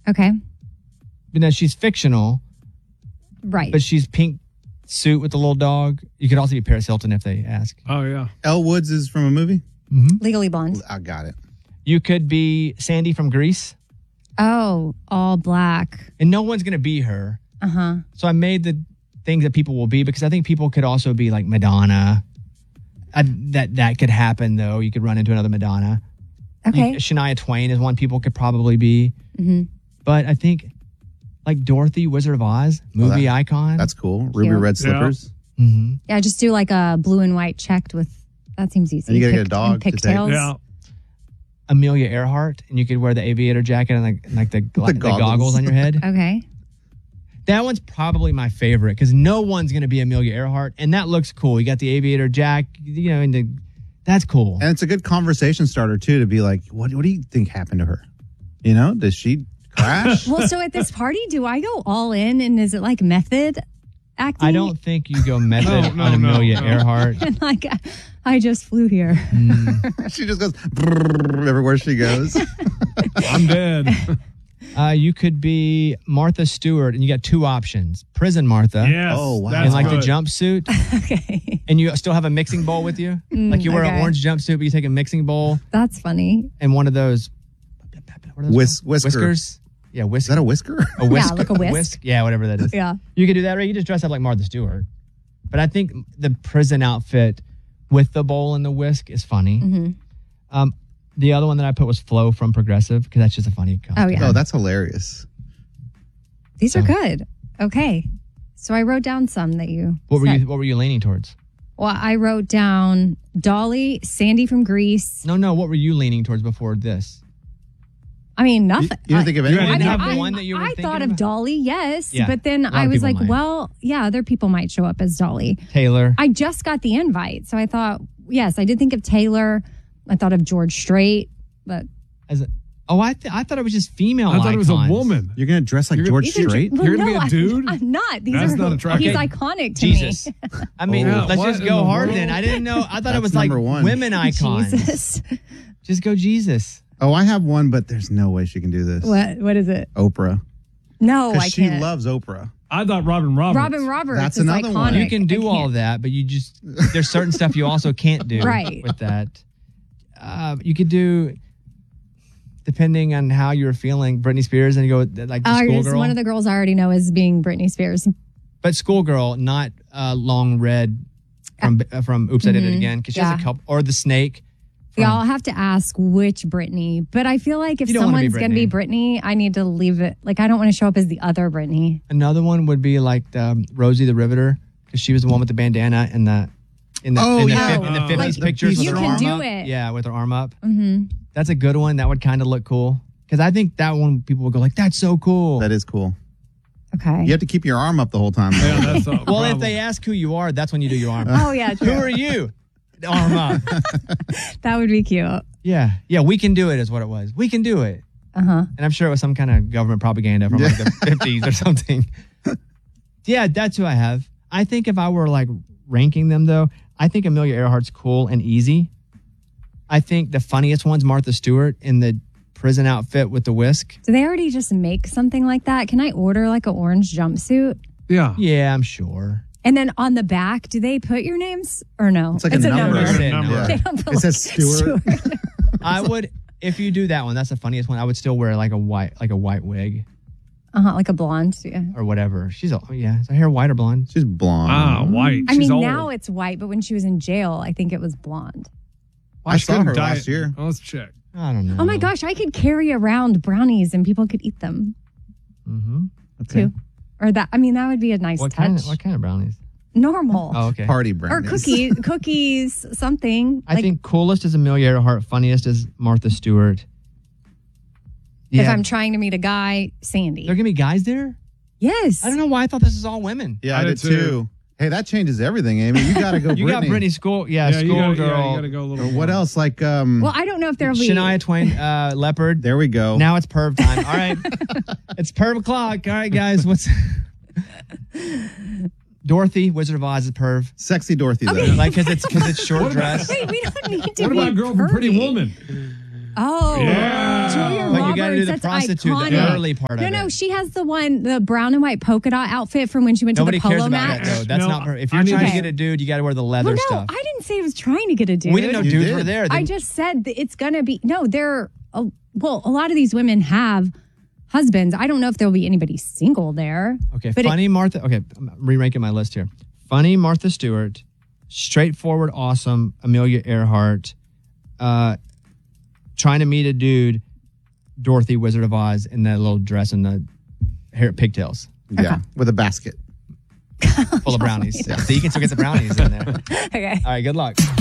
Okay. You know, she's fictional, Right. but she's pink suit with the little dog. You could also be Paris Hilton if they ask. Oh, yeah. Elle Woods is from a movie? Legally Blonde. I got it. You could be Sandy from Grease, Oh, all black. and no one's going to be her. Uh-huh. So I made the things that people will be because I think people could also be like Madonna. That could happen, though. You could run into another Madonna. Okay. Shania Twain is one people could probably be. Mm-hmm. But I think like Dorothy, Wizard of Oz, movie icon. That's cool. Ruby red slippers. Mm-hmm. Yeah, just do like a blue and white checked with, that seems easy. And you got to get a dog to take. Pigtails. Yeah. Amelia Earhart, and you could wear the aviator jacket and like the goggles on your head. Okay. That one's probably my favorite because no one's going to be Amelia Earhart, and that looks cool. You got the aviator jacket, you know, and that's cool. And it's a good conversation starter, too, to be like, what do you think happened to her? You know, does she crash? Well, so at this party, do I go all in and is it like method acting? I don't think you go method No, on Amelia no. Earhart. And like, I just flew here. She just goes everywhere she goes. I'm dead. You could be Martha Stewart, and you got two options: Prison Martha, Yes. Oh, wow. that's in like good. the jumpsuit, Okay. and you still have a mixing bowl with you. Like you wear an okay. orange jumpsuit, but you take a mixing bowl That's funny. and one of those. What are those called? Whiskers. Yeah, Is that a whisker? A whisk. Yeah, like a whisk. Yeah, whatever that is. Yeah. You could do that, right? You just dress up like Martha Stewart. But I think the prison outfit with the bowl and the whisk is funny. Mm-hmm. The other one that I put was Flo from Progressive because that's just a funny costume. Oh, yeah. Oh, that's hilarious. These are good. Okay. So I wrote down some that you What said. were you leaning towards? Well, I wrote down Dolly, Sandy from Grease. No. What were you leaning towards before this? I mean, nothing. You didn't think of anyone? You didn't I mean, have one that you were I thinking thought of about? Dolly, yes. Yeah. But then A lot I of was people like, might. well, yeah, other people might show up as Dolly. Taylor. I just got the invite. So I thought, yes, I did think of Taylor. I thought of George Strait. But I thought it was just female. I thought it was a icons. woman. You're going to dress like You're George gonna- Strait? well, You're gonna no, be a dude? I'm not. These That's are, not attractive. He's Okay. iconic to Jesus. me. I mean, Yeah, let's what just in go the hard world? then. I didn't know. I thought it That's was like number one. women icons. Jesus. Just go Jesus. Oh, I have one, but there's no way she can do this. What is it? Oprah. No, Because I she can't. loves Oprah. I thought Robin Roberts. Robin Roberts That's is another iconic. one. You can I do all can't. that, but you just there's certain stuff you also can't do Right. with that. You could do depending on how you're feeling. Britney Spears, and you go with, like the schoolgirl. One of the girls I already know is being Britney Spears. But schoolgirl, not long red from Oops, I Did It Again, because she has Yeah. a couple, or the snake. from- Yeah, I'll have to ask which Britney. But I feel like if You don't wanna be someone's going to be Britney, I need to leave it. Like, I don't want to show up as the other Britney. Another one would be like Rosie the Riveter, because she was the one with the bandana and the in the Oh, in the, yeah. fif- in the 50s Like, pictures with you her can arm do up. it. Yeah, with her arm up. Mm-hmm. That's a good one. That would kind of look cool. Because I think that one people would go like, "That's so cool." That is cool. Okay. You have to keep your arm up the whole time. Yeah, that's a Well, problem. if they ask who you are, that's when you do your arm. Oh, yeah, Who true. are you? Arm up. That would be cute. Yeah, we can do it. Is what it was. We can do it. Uh-huh. And I'm sure it was some kind of government propaganda from like the 50s or something. Yeah, that's who I have. I think if I were like ranking them though, I think Amelia Earhart's cool and easy. I think the funniest one's Martha Stewart in the prison outfit with the whisk. Do they already just make something like that? Can I order like an orange jumpsuit? Yeah. Yeah, I'm sure. And then on the back, do they put your names or no? It's like a number. It's a Number. number. They don't put It says Stewart. I would, if you do that one, that's the funniest one. I would still wear like a white wig Like a blonde. Yeah. or whatever. She's is her hair white or blonde? She's blonde. Ah, white. I She's mean, old. now it's white, but when she was in jail, I think it was blonde. I saw couldn't her dye last it. year. Oh, let's check. I don't know. Oh my gosh, I could carry around brownies and people could eat them Mm-hmm. too. Or that, I mean, that would be a nice What touch. kind of brownies? Normal. Oh, okay. Party Or brownies. cookies, something. I think coolest is Amelia Earhart, funniest is Martha Stewart. if Yeah, I'm trying to meet a guy, Sandy. there gonna be guys there. Yes. I don't know why I thought this is all women. Yeah, I I did did too. too. Hey, that changes everything, Amy. You got to go You got Britney School, you gotta, schoolgirl. you gotta go a little. What more. else? Like, Well, I don't know if there'll be. Shania Twain, Leopard. there we go. Now it's perv time. All right, it's perv o'clock. All right, guys, what's Dorothy, Wizard of Oz is perv. Sexy Dorothy, though. Like because it's short dress. Wait, we don't need to What be about Girl from Pretty pervy. Woman? Oh, Yeah. Julia But you Roberts. got to do the That's prostitute, iconic. the early part of it. No, she has the brown and white polka dot outfit from when she went Nobody to the cares polo about match. that, though. That's No, not her. If I you're need trying to to- get a dude, you got to wear the leather Well, no, stuff. I didn't say I was trying to get a dude. We didn't know You dudes did. were there. I just said that it's going to be. No, a lot of these women have husbands. I don't know if there'll be anybody single there. Okay, but funny Martha. Okay, I'm re-ranking my list here. Funny Martha Stewart, straightforward, awesome Amelia Earhart, trying to meet a dude, Dorothy Wizard of Oz in that little dress and the hair pigtails, Yeah, with a basket. full of brownies. So you can still get the brownies in there. Okay. All right, good luck.